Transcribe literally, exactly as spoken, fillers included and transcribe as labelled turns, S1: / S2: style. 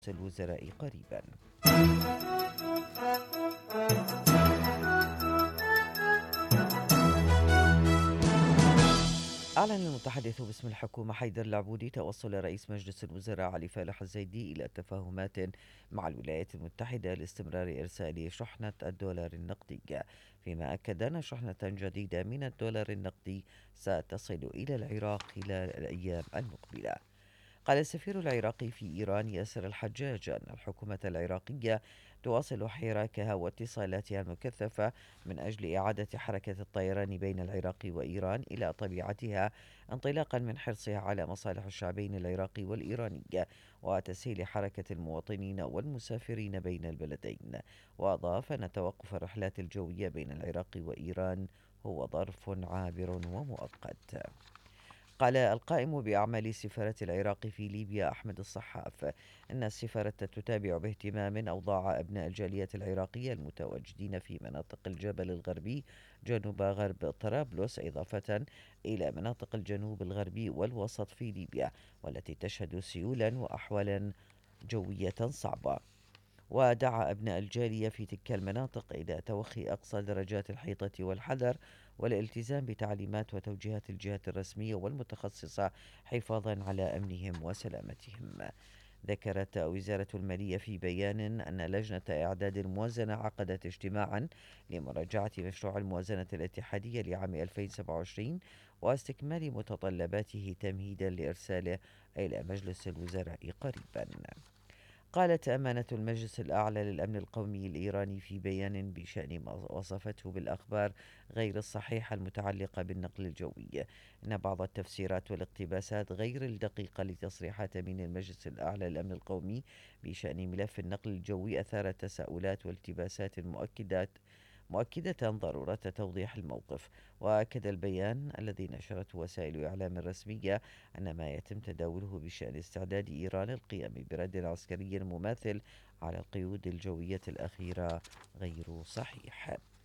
S1: الوزراء قريبا. أعلن المتحدث باسم الحكومة حيدر العبودي توصل رئيس مجلس الوزراء علي فالح الزيدي إلى تفاهمات مع الولايات المتحدة لاستمرار إرسال شحنة الدولار النقدي، فيما أكد أن شحنة جديدة من الدولار النقدي ستصل إلى العراق خلال الأيام المقبلة. قال السفير العراقي في إيران ياسر الحجاج أن الحكومة العراقية تواصل حراكها واتصالاتها المكثفة من أجل إعادة حركة الطيران بين العراق وإيران إلى طبيعتها، انطلاقا من حرصها على مصالح الشعبين العراقي والإيراني وتسهيل حركة المواطنين والمسافرين بين البلدين. وأضاف أن توقف الرحلات الجوية بين العراق وإيران هو ظرف عابر ومؤقت. قال القائم بأعمال السفارة العراق في ليبيا أحمد الصحاف أن السفارة تتابع باهتمام أوضاع أبناء الجالية العراقية المتواجدين في مناطق الجبل الغربي جنوب غرب طرابلس، إضافة إلى مناطق الجنوب الغربي والوسط في ليبيا، والتي تشهد سيولا وأحوالا جوية صعبة. ودعا أبناء الجالية في تلك المناطق إلى توخي أقصى درجات الحيطة والحذر والالتزام بتعليمات وتوجيهات الجهات الرسمية والمتخصصة حفاظا على أمنهم وسلامتهم. ذكرت وزارة المالية في بيان أن لجنة إعداد الموازنة عقدت اجتماعا لمراجعة مشروع الموازنة الاتحادية لعام ألفين وسبعة وعشرين واستكمال متطلباته تمهيدا لإرساله إلى مجلس الوزراء قريبا. قالت أمانة المجلس الأعلى للأمن القومي الإيراني في بيان بشأن ما وصفته بالأخبار غير الصحيحة المتعلقة بالنقل الجوي أن بعض التفسيرات والاقتباسات غير الدقيقة لتصريحات من المجلس الأعلى للأمن القومي بشأن ملف النقل الجوي أثارت تساؤلات والتباسات مؤكدات مؤكدة ضرورة توضيح الموقف. وأكد البيان الذي نشرته وسائل إعلام رسمية أن ما يتم تداوله بشأن استعداد إيران القيام برد عسكري مماثل على القيود الجوية الأخيرة غير صحيح.